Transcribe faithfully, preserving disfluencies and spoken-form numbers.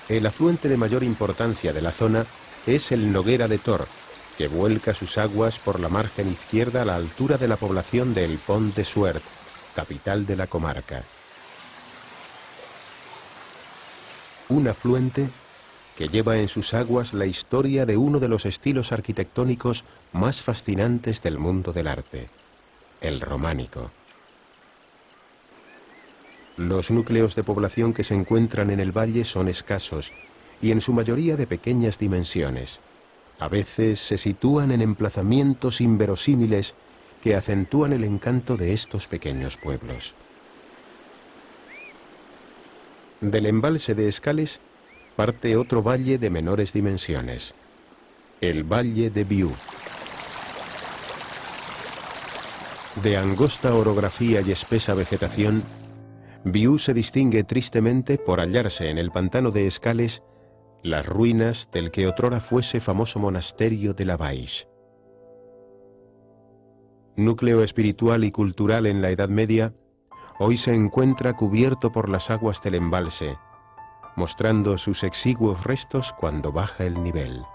El afluente de mayor importancia de la zona es el Noguera de Tor, que vuelca sus aguas por la margen izquierda a la altura de la población de El Pont de Suert, capital de la comarca. Un afluente que lleva en sus aguas la historia de uno de los estilos arquitectónicos más fascinantes del mundo del arte, el románico. Los núcleos de población que se encuentran en el valle son escasos y en su mayoría de pequeñas dimensiones. A veces se sitúan en emplazamientos inverosímiles que acentúan el encanto de estos pequeños pueblos. Del embalse de Escales parte otro valle de menores dimensiones, el Valle de Biu. De angosta orografía y espesa vegetación, Biu se distingue tristemente por hallarse en el pantano de Escales las ruinas del que otrora fuese famoso monasterio de la Baix. Núcleo espiritual y cultural en la Edad Media, hoy se encuentra cubierto por las aguas del embalse, mostrando sus exiguos restos cuando baja el nivel.